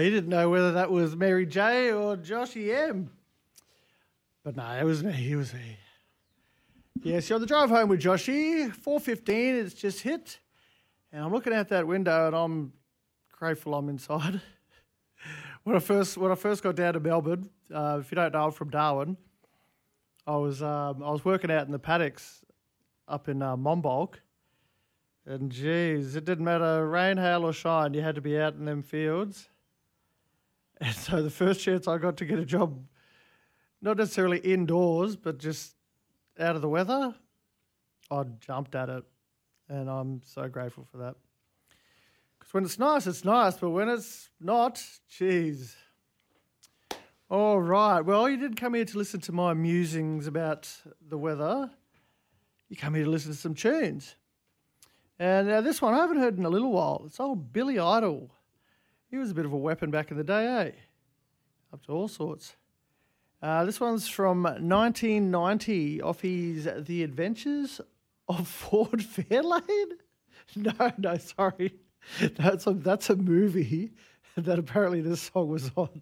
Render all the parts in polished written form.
you didn't know whether that was Mary J or Joshy M. But no, it was me. It was me. Yeah, so on the drive home with Joshy, 4:15, it's just hit. And I'm looking out that window and I'm grateful I'm inside. When I first got down to Melbourne, if you don't know, I'm from Darwin. I was working out in the paddocks up in Monbulk. And geez, it didn't matter rain, hail or shine, you had to be out in them fields. And so the first chance I got to get a job, not necessarily indoors, but just out of the weather, I jumped at it. And I'm so grateful for that. Because when it's nice, but when it's not, geez. All right, well, you didn't come here to listen to my musings about the weather. You come here to listen to some tunes. And now this one I haven't heard in a little while. It's old Billy Idol. He was a bit of a weapon back in the day, eh? Up to all sorts. This one's from 1990 off his The Adventures of Ford Fairlane? No, sorry. That's a movie that apparently this song was on.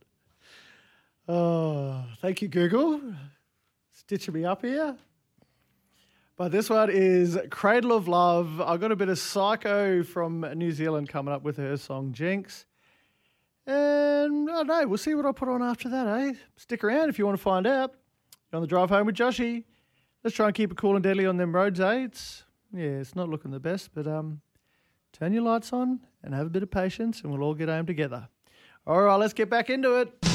Oh, thank you, Google. Stitching me up here. But this one is Cradle of Love. I got a bit of Psycho from New Zealand coming up with her song Jinx. And I don't know, we'll see what I put on after that, eh? Stick around if you want to find out. You're on the drive home with Joshy. Let's try and keep it cool and deadly on them roads, eh? It's not looking the best, but turn your lights on and have a bit of patience and we'll all get home together. All right, let's get back into it.